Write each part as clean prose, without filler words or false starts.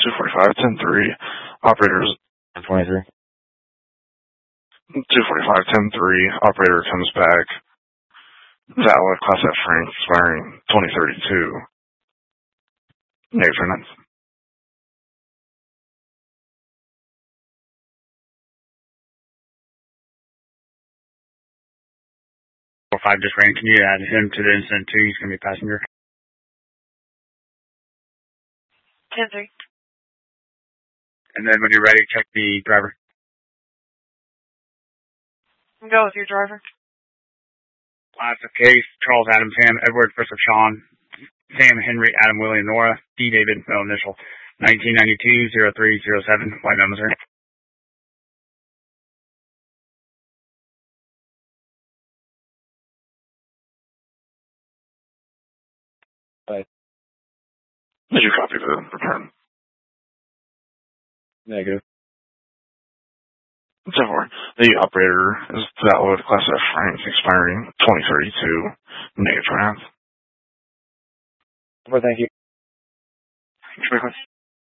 245, 10-3. Operators 23. 245, 10-3. Operator comes back. Valid Class F Frank expiring 2032. Negative turn-ons. 45 just ran. Can you add him to the incident too? He's going to be passenger. 10-3. And then when you're ready, check the driver. Go with your driver. Class of case, Charles Adam Sam Edward Christopher Sean Sam Henry Adam William Nora D. David, no initial, 1992-0307, White Mountain, Missouri. Bye. Did you copy the return? Negative. 10-4. The operator is valid Class F Frank expiring 2032. Negative turn-ons. Well, thank you. Thanks very much.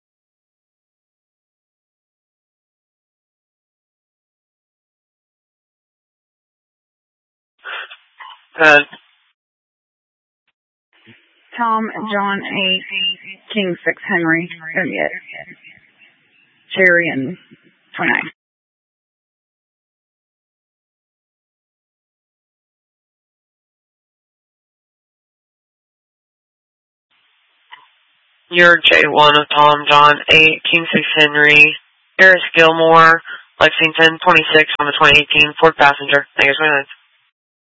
Tom John 8 King 6 Henry Cherry and 29. You're J1 of Tom John 8 King 6 Henry Harris Gilmore Lexington 26 on the 2018 Ford passenger. Thank you so much.